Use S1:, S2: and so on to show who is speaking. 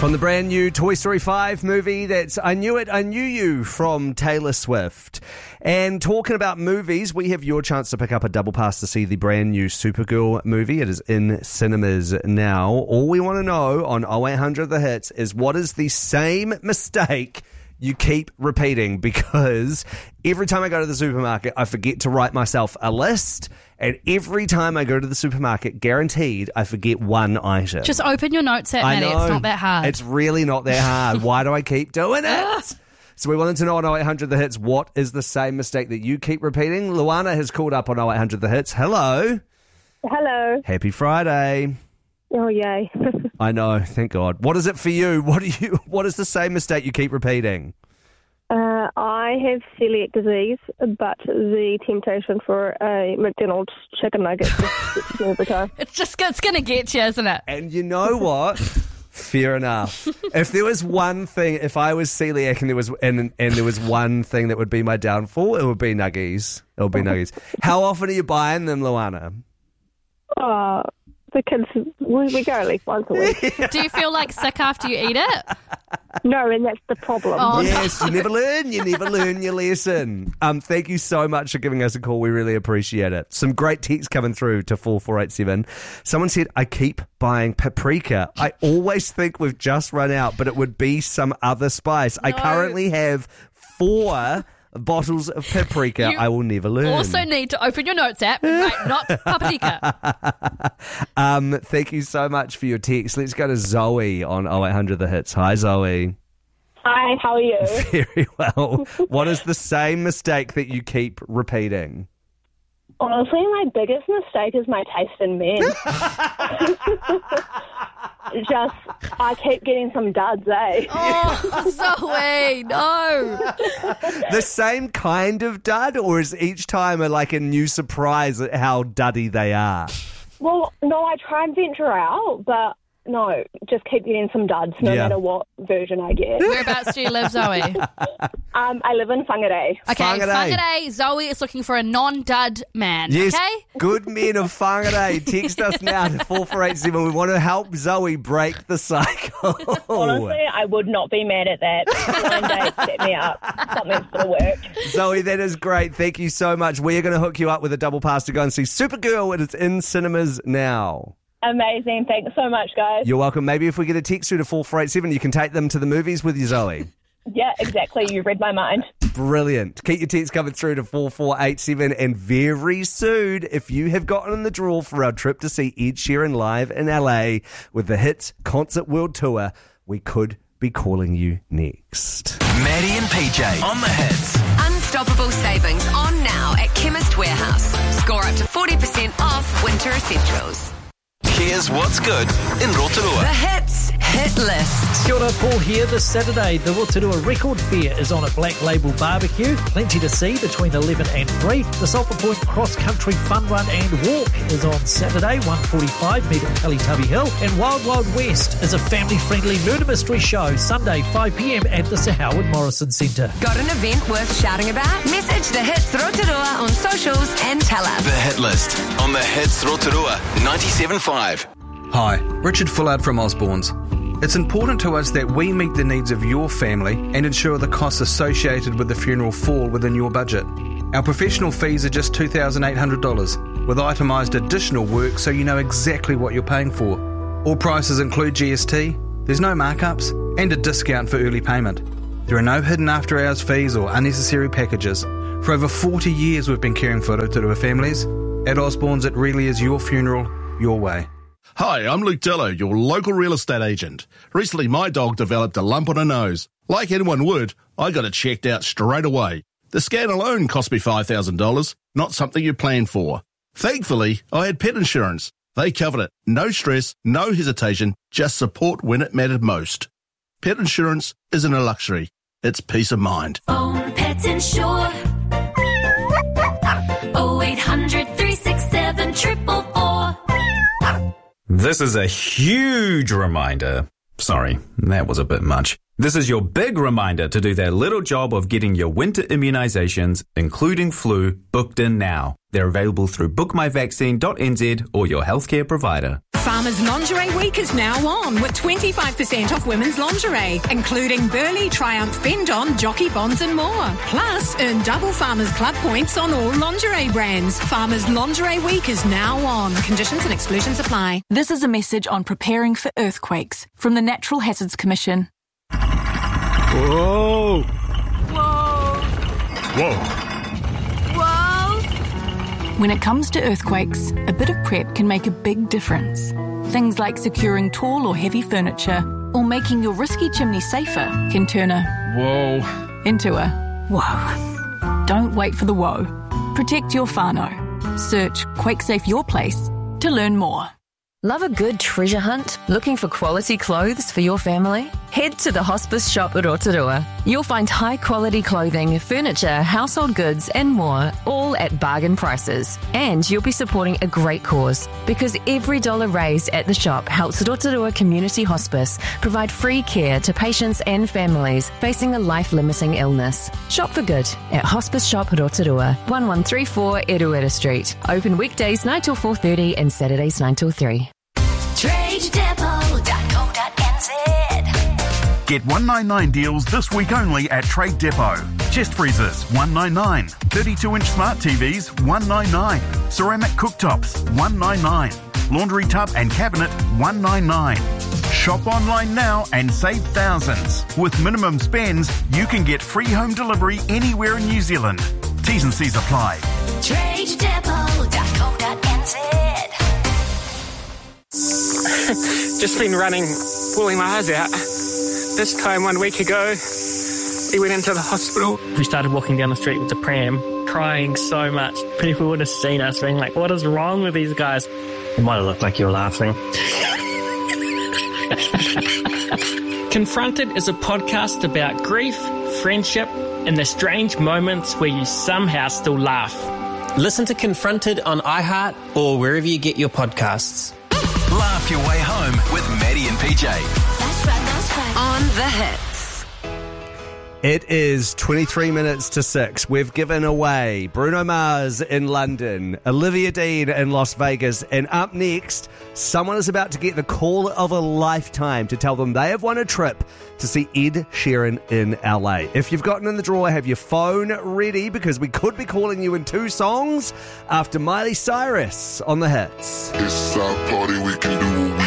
S1: From the brand new Toy Story 5 movie, that's I Knew It, I Knew You from Taylor Swift. And talking about movies, we have your chance to pick up a double pass to see the brand new Supergirl movie. It is in cinemas now. All we want to know on 0800 The Hits is what is the same mistake you keep repeating, because every time I go to the supermarket, I forget to write myself a list. And every time I go to the supermarket, guaranteed, I forget one item.
S2: Just open your notes app, Maddie. It's not that hard.
S1: It's really not that hard. Why do I keep doing it? So we wanted to know on 0800 The Hits, what is the same mistake that you keep repeating? Luana has called up on 0800 The Hits. Hello.
S3: Hello.
S1: Happy Friday.
S3: Oh, yay.
S1: I know, thank God. What is it for you? What is the same mistake you keep repeating?
S3: I have celiac disease, but the temptation for a McDonald's chicken nugget just gets me every time.
S2: It's going to get you, isn't it?
S1: And you know what? Fair enough. If there was one thing, if I was celiac and there was one thing that would be my downfall, it would be nuggies. It would be nuggies. How often are you buying them, Luana?
S3: The kids, we go at least once a week.
S2: Do you feel like sick after you eat it?
S3: No, and that's the problem.
S2: Oh,
S1: yes, no. You never learn your lesson. Thank you so much for giving us a call. We really appreciate it. Some great texts coming through to 4487. Someone said, I keep buying paprika. I always think we've just run out, but it would be some other spice. No. I currently have 4 bottles of paprika. I will never learn.
S2: You also need to open your notes app and write not paprika.
S1: Thank you so much for your text. Let's go to Zoe on 0800 The Hits. Hi, Zoe.
S3: Hi, how are you?
S1: Very well. What is the same mistake that you keep repeating?
S3: Honestly, my biggest mistake is my taste in men. I keep getting some duds, eh?
S2: Oh, Zoe, no.
S1: The same kind of dud, or is each time like a new surprise at how duddy they are?
S3: Well, no, I try and venture out, but no, just keep getting some duds no matter what version I get.
S2: Whereabouts do you live, Zoe?
S3: I live in Whangarei.
S2: Okay, Whangarei. Zoe is looking for a non-dud man,
S1: yes,
S2: okay?
S1: Good men of Whangarei. Text us now to 4487. We want to help Zoe break the cycle.
S3: Honestly, I would not be mad at that. One day, set me up. Something's going to work.
S1: Zoe, that is great. Thank you so much. We're going to hook you up with a double pass to go and see Supergirl. It is in cinemas now.
S3: Amazing. Thanks so much, guys.
S1: You're welcome. Maybe if we get a text through to 4487, you can take them to the movies with you, Zoe.
S3: Yeah, exactly. You read my mind.
S1: Brilliant. Keep your texts coming through to 4487. And very soon, if you have gotten in the draw for our trip to see Ed Sheeran live in LA with the Hits Concert World Tour, we could be calling you next.
S4: Maddie and PJ on the Hits.
S5: Unstoppable savings on now at Chemist Warehouse. Score up to 40% off winter essentials.
S4: Here's what's good in Rotorua.
S5: The Hits Hit List.
S6: Kia ora, Paul here. This Saturday, the Rotorua Record Fair is on at Black Label Barbecue. Plenty to see between 11 and 3. The Sulphur Point Cross Country Fun Run and Walk is on Saturday, 1:45, meet at Tubby Hill. And Wild Wild West is a family-friendly murder mystery show, Sunday, 5 p.m. at the Sir Howard Morrison Centre.
S5: Got an event worth shouting about? Message the Hits Rotorua on socials and tell us.
S4: The Hit List on the Hits Rotorua 97.5.
S7: Hi, Richard Fullard from Osborne's. It's important to us that we meet the needs of your family and ensure the costs associated with the funeral fall within your budget. Our professional fees are just $2,800, with itemised additional work so you know exactly what you're paying for. All prices include GST, there's no markups, and a discount for early payment. There are no hidden after-hours fees or unnecessary packages. For over 40 years we've been caring for Rotorua families. At Osborne's, it really is your funeral, your way.
S8: Hi, I'm Luke Dello, your local real estate agent. Recently, my dog developed a lump on her nose. Like anyone would, I got it checked out straight away. The scan alone cost me $5,000, not something you plan for. Thankfully, I had pet insurance. They covered it. No stress, no hesitation, just support when it mattered most. Pet insurance isn't a luxury. It's peace of mind.
S9: Own Pet Insure. 0800 367 444.
S10: This is a huge reminder. Sorry, that was a bit much. This is your big reminder to do that little job of getting your winter immunisations, including flu, booked in now. They're available through bookmyvaccine.nz or your healthcare provider.
S11: Farmers Lingerie Week is now on with 25% off women's lingerie, including Burley, Triumph, Bendon, Jockey Bonds and more. Plus, earn double Farmers Club points on all lingerie brands. Farmers Lingerie Week is now on. Conditions and exclusions apply.
S12: This is a message on preparing for earthquakes from the Natural Hazards Commission.
S13: Whoa!
S12: Whoa!
S13: Whoa!
S12: Whoa! When it comes to earthquakes, a bit of prep can make a big difference. Things like securing tall or heavy furniture or making your risky chimney safer can turn a
S13: whoa
S12: into a whoa. Don't wait for the whoa. Protect your whānau. Search QuakeSafe Your Place to learn more.
S14: Love a good treasure hunt? Looking for quality clothes for your family? Head to the Hospice Shop at Rotorua. You'll find high-quality clothing, furniture, household goods and more, all at bargain prices. And you'll be supporting a great cause, because every dollar raised at the shop helps Rotorua Community Hospice provide free care to patients and families facing a life-limiting illness. Shop for good at Hospice Shop Rotorua, 1134 Eruera Street. Open weekdays 9 till 4:30 and Saturdays 9 till 3.
S9: TradeDepot.co.nz.
S15: Get 199 deals this week only at Trade Depot. Chest freezers, $199. 32-inch smart TVs, $199. Ceramic cooktops, $199. Laundry tub and cabinet, $199. Shop online now and save thousands. With minimum spends, you can get free home delivery anywhere in New Zealand. T's and C's apply.
S9: TradeDepot.co.nz.
S16: Just been running, pulling my eyes out. This time 1 week ago, we went into the hospital. We started walking down the street with the pram, crying so much. People would have seen us being like, what is wrong with these guys? It might have looked like you were laughing. Confronted is a podcast about grief, friendship, and the strange moments where you somehow still laugh.
S17: Listen to Confronted on iHeart or wherever you get your podcasts.
S4: Laugh your way home with Maddie and PJ.
S5: That's right. On the hits.
S1: It is 23 minutes to 6. We've given away Bruno Mars in London, Olivia Dean in Las Vegas, and up next, someone is about to get the call of a lifetime to tell them they have won a trip to see Ed Sheeran in LA. If you've gotten in the draw, have your phone ready, because we could be calling you in 2 songs after Miley Cyrus on the hits.
S18: It's our party, we can do